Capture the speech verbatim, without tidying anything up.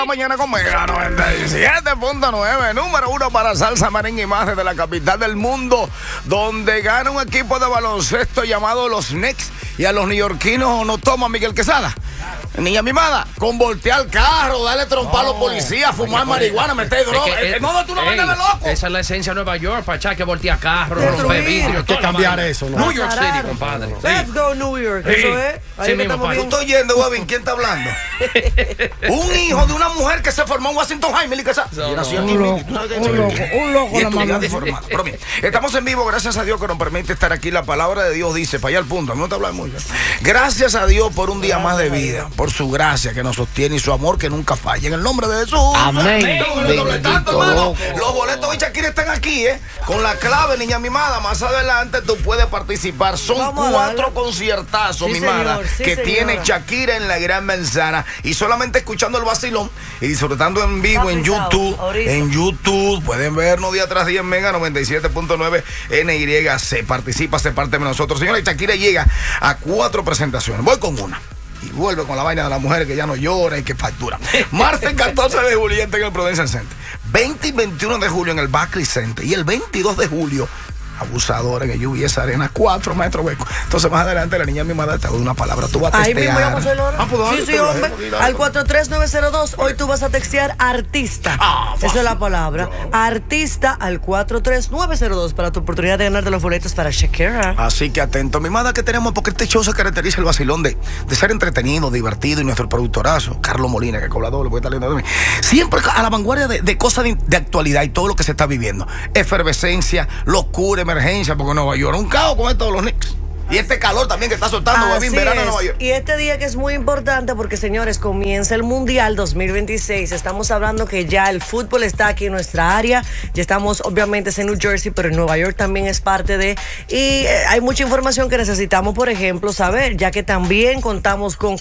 Mañana con Mega noventa y siete punto nueve, número uno para salsa, merengue y más desde la capital del mundo, donde gana un equipo de baloncesto llamado los Knicks y a los neoyorquinos no toma Miguel Quesada. Niña mimada, con voltear carro, darle trompa a los policías, fumar marihuana, meter droga. El modo tú no vengas de loco. Esa es la esencia de Nueva York, Pachá, que voltea carro, rompe vidrio. Hay que cambiar eso, ¿no? New York City, compadre. Let's go New York, Sí. eso es. Ahí Sí que mismo, estamos padre. bien. Tú estoy yendo, Webin, ¿quién está hablando? Un hijo de una mujer que se formó en Washington High, Mili Quesada. Y nació aquí, Un loco, Mili. ¿Tú sabes qué es un eso? loco, un loco Y la mamá. estudiante y formado. Pero bien, estamos en vivo, gracias a Dios que nos permite estar aquí. La palabra de Dios dice, para allá al punto, a mí no te habla mucho. Gracias a Dios por un día más de vida, por su gracia que nos sostiene y su amor que nunca falla. En el nombre de Jesús. Amén. Doble tanto, Bendito hermano. loco. Los boletos de Shakira están aquí, ¿eh? Con la clave, niña mimada. Más adelante tú puedes participar. Son Vamos a cuatro darle. conciertazos, Sí, mimada, señor, sí, que señora. tiene Shakira en la Gran Manzana. Y solamente escuchando el vacilón y disfrutando en vivo Está en pesado, YouTube. ahorita. En YouTube. Pueden vernos día tras día en Mega noventa y siete punto nueve N Y C. Participa, se parte de nosotros. Señora, Shakira llega a cuatro presentaciones. Voy con una. Y vuelve con la vaina de la mujer que ya no llora y que factura. Martes catorce de julio en el Prudential Center. veinte y veintiuno de julio en el Barclays Center. Y el veintidós de julio, abusador en el U B S Arena, cuatro metros hueco. Entonces más adelante la niña misma te doy una palabra. Tú vas a Ahí testear. mismo vamos a hacerlo ahora. Ah, pues dale, sí, sí, pero hombre. dale, dale. Al cuatro tres nueve cero dos. Hoy tú vas a textear artista. Ah, Esa es la fácil. palabra. Artista al cuatro tres nueve cero dos para tu oportunidad de ganarte los boletos para Shakira. Así que atento, mi madre, que tenemos, porque este show se caracteriza el vacilón de, de ser entretenido, divertido, y nuestro productorazo, Carlos Molina, que cobra doble, porque está lindo de mí, siempre a la vanguardia de, de cosas de, de actualidad y todo lo que se está viviendo. Efervescencia, locura, emergencia, porque Nueva York, un caos con esto de los Knicks. Y este calor también que está soltando, Así Webin, verano en es. Nueva York. Y este día que es muy importante porque, señores, comienza el Mundial dos mil veintiséis. Estamos hablando que ya el fútbol está aquí en nuestra área. Ya estamos, obviamente, en New Jersey, pero en Nueva York también es parte de... Y eh, hay mucha información que necesitamos, por ejemplo, saber, ya que también contamos con